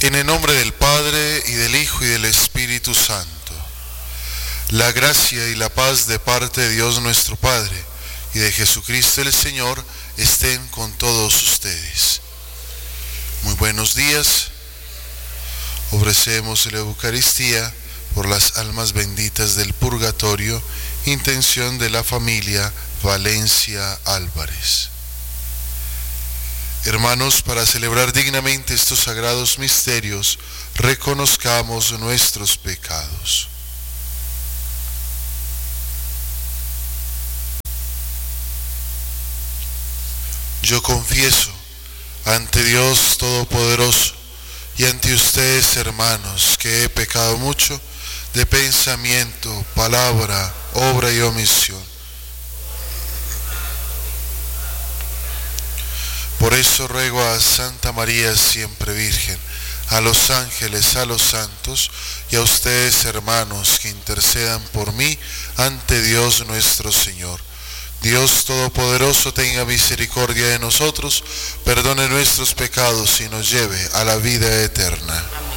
En el nombre del Padre, y del Hijo, y del Espíritu Santo. La gracia y la paz de parte de Dios nuestro Padre, y de Jesucristo el Señor, estén con todos ustedes. Muy buenos días. Ofrecemos la Eucaristía por las almas benditas del purgatorio, intención de la familia Valencia Álvarez. Hermanos, para celebrar dignamente estos sagrados misterios, reconozcamos nuestros pecados. Yo confieso ante Dios Todopoderoso y ante ustedes, hermanos, que he pecado mucho de pensamiento, palabra, obra y omisión. Por eso ruego a Santa María siempre Virgen, a los ángeles, a los santos y a ustedes, hermanos, que intercedan por mí ante Dios nuestro Señor. Dios Todopoderoso tenga misericordia de nosotros, perdone nuestros pecados y nos lleve a la vida eterna. Amén.